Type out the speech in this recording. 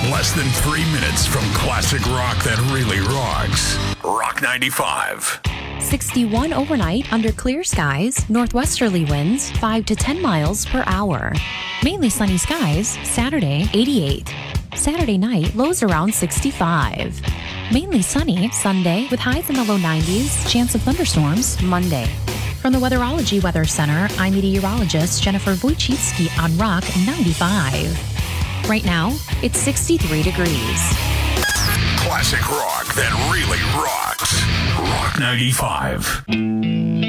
Less than 3 minutes from classic rock that really rocks. Rock 95. 61 overnight under clear skies, northwesterly winds 5 to 10 miles per hour. Mainly sunny skies, Saturday 88. Saturday night, lows around 65. Mainly sunny Sunday with highs in the low 90s, chance of thunderstorms Monday. From the Weatherology Weather Center, I'm meteorologist Jennifer Wojcicki on Rock 95. Right now, it's 63 degrees. Classic rock that really rocks. Rock 95.